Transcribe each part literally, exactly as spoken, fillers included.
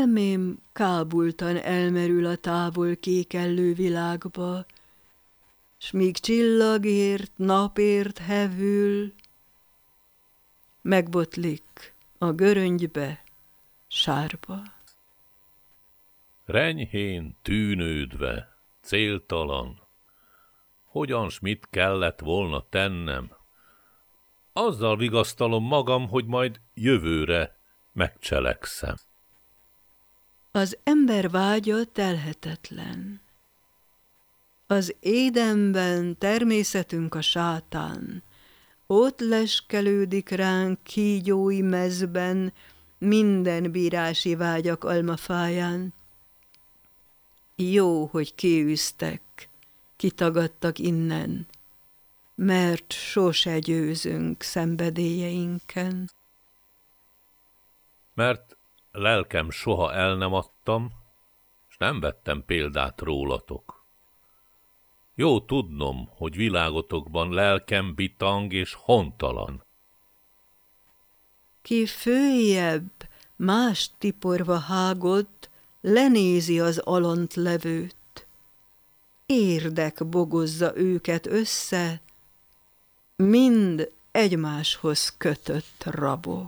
elmém kábultan elmerül a távol kékellő világba, s míg csillagért, napért hevül, megbotlik a göröngybe, sárba. Renyhén tűnődve, céltalan, hogyan s mit kellett volna tennem, azzal vigasztalom magam, hogy majd jövőre megcselekszem. Az ember vágya telhetetlen. Az édenben természetünk a sátán, ott leskelődik ránk kígyói mezben minden bírási vágyak almafáján. Jó, hogy kiűztek, kitagadtak innen, mert sose győzünk szenvedélyeinken. Mert lelkem soha el nem adtam, s nem vettem példát rólatok. Jó tudnom, hogy világotokban lelkem bitang és hontalan. Ki följebb, más tiporva hágott, lenézi az alant levőt. Érdek bogozza őket össze, mind egymáshoz kötött rabok.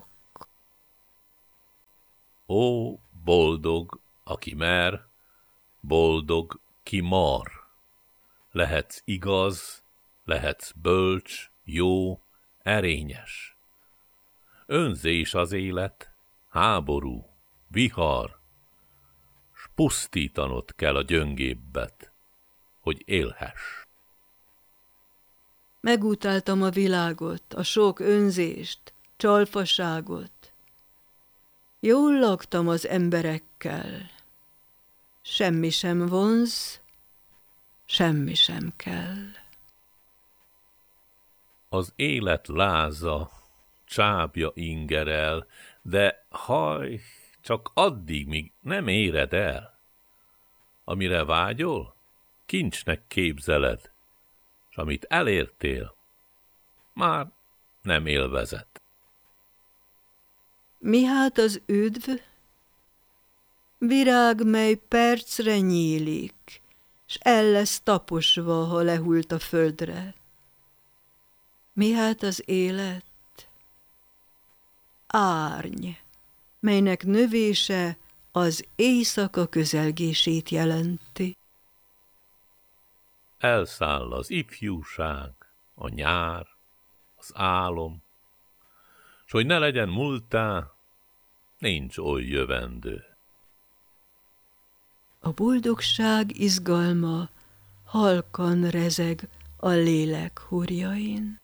Ó, boldog, aki mer, boldog, ki mar. Lehetsz igaz, lehetsz bölcs, jó, erényes. Önzés az élet, háború, vihar, s pusztítanod kell a gyöngébbet, hogy élhess. Megutáltam a világot, a sok önzést, csalfaságot. Jól laktam az emberekkel. Semmi sem vonz, semmi sem kell. Az élet láza, csábja ingerel, de haj, csak addig, míg nem éred el. Amire vágyol, kincsnek képzeled, s amit elértél, már nem élvezet. Mi hát az üdv? Virág, mely percre nyílik, s el lesz taposva, ha lehult a földre. Mi hát az élet? Árny, melynek növése az éjszaka közelgését jelenti. Elszáll az ifjúság, a nyár, az álom, s hogy ne legyen múltá, nincs oly jövendő. A boldogság izgalma halkan rezeg a lélek hurjain.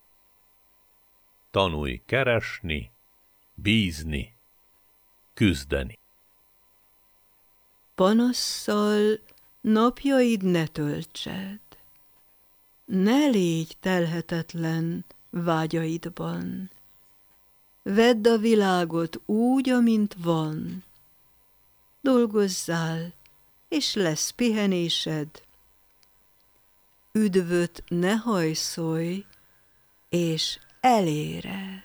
Tanulj keresni, bízni, küzdeni. Panasszal napjaid ne töltsed, ne légy telhetetlen vágyaidban. Vedd a világot úgy, amint van. Dolgozzál, és lesz pihenésed. Üdvöt ne hajszolj, és eléred.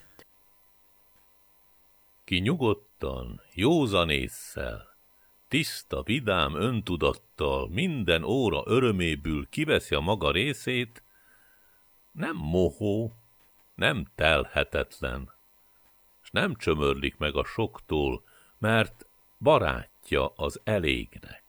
Ki nyugodtan, józan ésszel, tiszta, vidám öntudattal minden óra öröméből kiveszi a maga részét, nem mohó, nem telhetetlen, s nem csömörlik meg a soktól, mert barátja az elégnek.